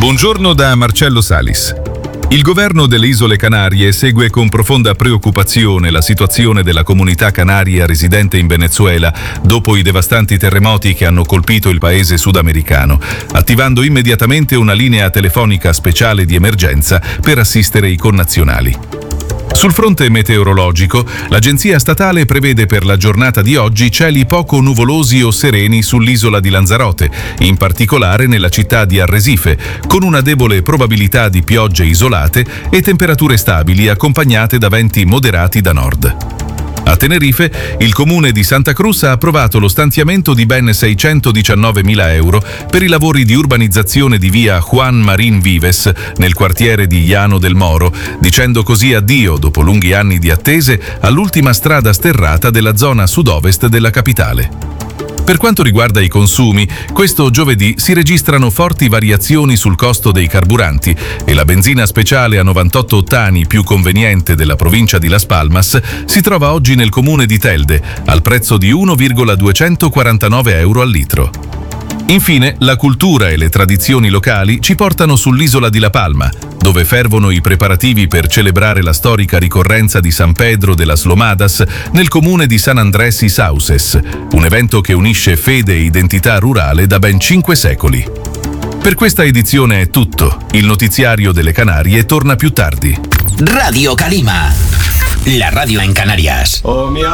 Buongiorno da Marcello Salis. Il governo delle Isole Canarie segue con profonda preoccupazione la situazione della comunità canaria residente in Venezuela dopo i devastanti terremoti che hanno colpito il paese sudamericano, attivando immediatamente una linea telefonica speciale di emergenza per assistere i connazionali. Sul fronte meteorologico, l'agenzia statale prevede per la giornata di oggi cieli poco nuvolosi o sereni sull'isola di Lanzarote, in particolare nella città di Arrecife, con una debole probabilità di piogge isolate e temperature stabili accompagnate da venti moderati da nord. A Tenerife, il comune di Santa Cruz ha approvato lo stanziamento di ben 619.000 euro per i lavori di urbanizzazione di via Juan Marín Vives nel quartiere di Llano del Moro, dicendo così addio, dopo lunghi anni di attese, all'ultima strada sterrata della zona sud-ovest della capitale. Per quanto riguarda i consumi, questo giovedì si registrano forti variazioni sul costo dei carburanti e la benzina speciale a 98 ottani più conveniente della provincia di Las Palmas si trova oggi nel comune di Telde al prezzo di 1,249 euro al litro. Infine, la cultura e le tradizioni locali ci portano sull'isola di La Palma, dove fervono i preparativi per celebrare la storica ricorrenza di San Pedro de las Lomadas nel comune di San Andrés y Sauces, un evento che unisce fede e identità rurale da ben 5 secoli. Per questa edizione è tutto. Il notiziario delle Canarie torna più tardi. Radio Calima, la radio en Canarias. Oh, mi